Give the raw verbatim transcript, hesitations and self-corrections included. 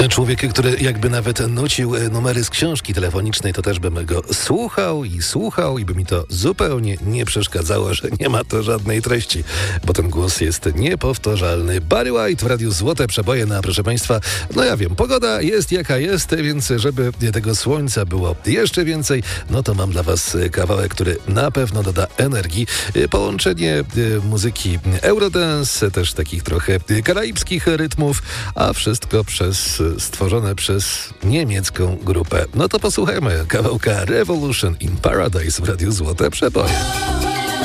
Człowiek, który jakby nawet nucił numery z książki telefonicznej, to też bym go słuchał i słuchał i by mi to zupełnie nie przeszkadzało, że nie ma to żadnej treści, bo ten głos jest niepowtarzalny. Barry White w Radiu Złote Przeboje, no, proszę Państwa, no ja wiem, pogoda jest jaka jest, więc żeby tego słońca było jeszcze więcej, no to mam dla Was kawałek, który na pewno doda energii. Połączenie muzyki Eurodance, też takich trochę karaibskich rytmów, a wszystko przez stworzone przez niemiecką grupę. No to posłuchajmy kawałka Revolution in Paradise w Radiu Złote Przeboje.